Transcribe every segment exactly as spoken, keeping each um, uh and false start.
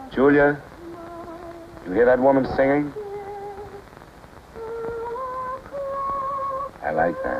Julia, you hear that woman singing? I like that.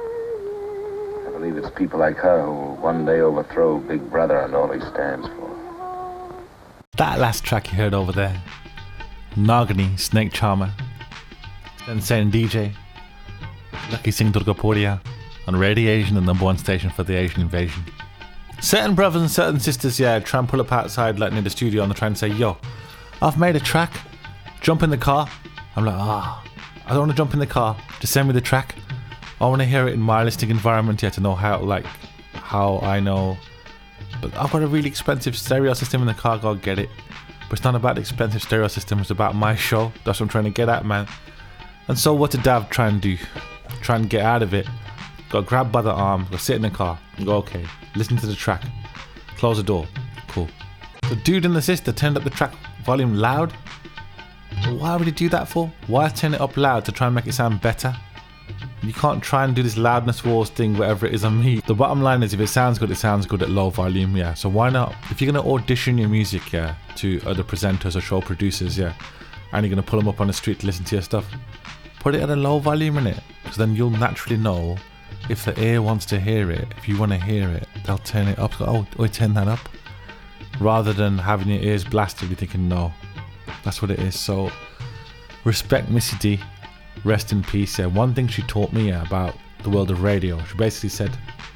I believe it's people like her who will one day overthrow Big Brother and all he stands for. That last track you heard over there, Nagini, Snake Charmer, then saying D J, Lucky Singh Durgapuria, on Radiation, the number one station for the Asian invasion. Certain brothers and certain sisters, yeah, try and pull up outside, like near the studio, and they're trying to say, yo, I've made a track, jump in the car. I'm like, ah, oh, I don't want to jump in the car, just send me the track. I want to hear it in my listening environment, yeah, to know how, like, how I know. But I've got a really expensive stereo system in the car, go get it. But it's not about the expensive stereo system, it's about my show. That's what I'm trying to get at, man. And so what did Dav try and do? Try and get out of it. Got grabbed by the arm, go sit in the car, and go, okay, listen to the track. Close the door. Cool. The dude and the sister turned up the track volume loud. But why would he do that for? Why turn it up loud to try and make it sound better? You can't try and do this loudness wars thing, whatever it is on me. The bottom line is, if it sounds good, it sounds good at low volume, yeah. So why not? If you're going to audition your music, yeah, to other presenters or show producers, yeah, and you're going to pull them up on the street to listen to your stuff, put it at a low volume in it. Because then you'll naturally know if the ear wants to hear it. If you want to hear it, they'll turn it up. Oh, oh, turn that up. Rather than having your ears blasted, you're thinking, no. That's what it is. So, respect Missy D. Rest in peace. Yeah. One thing she taught me, yeah, about the world of radio, she basically said,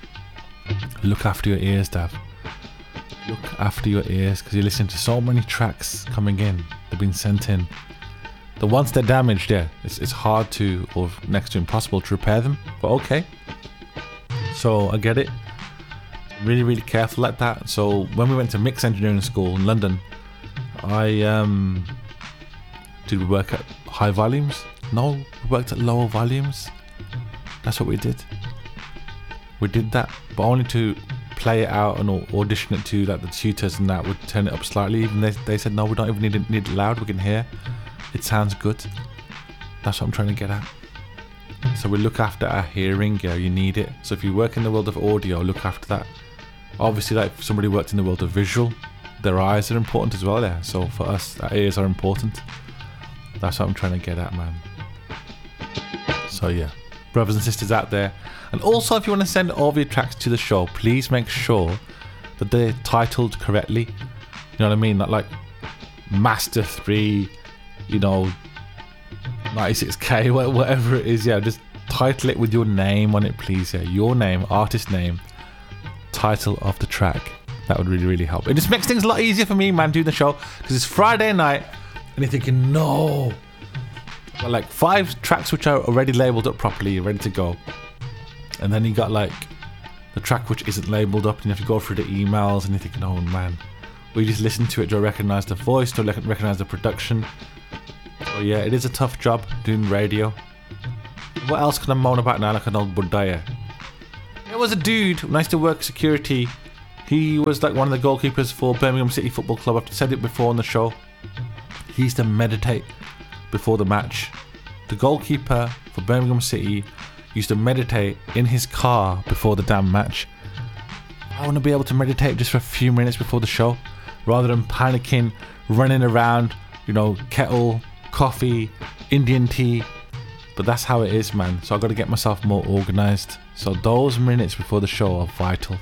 look after your ears, Dav. Look after your ears, because you're listening to so many tracks coming in. They've been sent in. The once they're damaged, yeah, it's, it's hard to, or next to impossible to repair them. But okay. So I get it. Really, really careful like that. So when we went to mix engineering school in London, I um did we work at high volumes? No, we worked at lower volumes. That's what we did. We did that, but only to play it out and audition it to like the tutors, and that would turn it up slightly. Even they they said no, we don't even need it, need it loud. We can hear. It sounds good. That's what I'm trying to get at. So we look after our hearing, yeah, you need it. So if you work in the world of audio, look after that. Obviously, like if somebody worked in the world of visual, their eyes are important as well, yeah. So for us, our ears are important. That's what I'm trying to get at, man. So yeah, brothers and sisters out there. And also, if you want to send all of your tracks to the show, please make sure that they're titled correctly. You know what I mean? Not like Master three, you know, ninety-six K, whatever it is. Yeah, just title it with your name on it, please. Yeah, your name, artist name, title of the track. That would really, really help. It just makes things a lot easier for me, man, doing the show, because it's Friday night and you're thinking, no, got like five tracks which are already labeled up properly, ready to go, and then you got like the track which isn't labeled up, and you have to go through the emails, and you're thinking, oh man, will you just listen to it? Do I recognize the voice? Do I recognize the production? Oh yeah, it is a tough job doing radio. What else can I moan about now like an old Buddha? There was a dude when I used to work security. He was like one of the goalkeepers for Birmingham City Football Club. I've said it before on the show. He used to meditate before the match. The goalkeeper for Birmingham City used to meditate in his car before the damn match. I want to be able to meditate just for a few minutes before the show, rather than panicking, running around, you know, kettle, coffee, Indian tea. But that's how it is, man. So I've got to get myself more organised. So those minutes before the show are vital.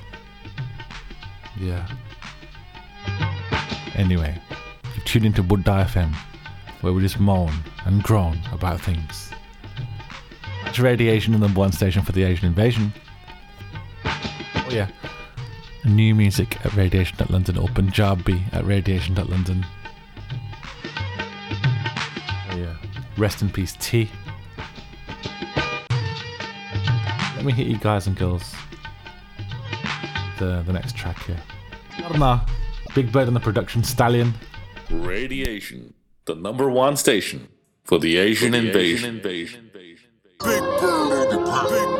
Yeah. Anyway, you tune into Buddha F M, where we just moan and groan about things. It's Radiation, the number one station for the Asian invasion. Oh yeah. New music at radiation dot london, or Punjabi at radiation dot london. Oh yeah. Rest in peace, T. Let me hit you guys and girls. The the next track here. Dharma, Big Bird on the production, Stallion. Radiation, the number one station for the Asian, for the invasion. Asian invasion. Big Bird on the production.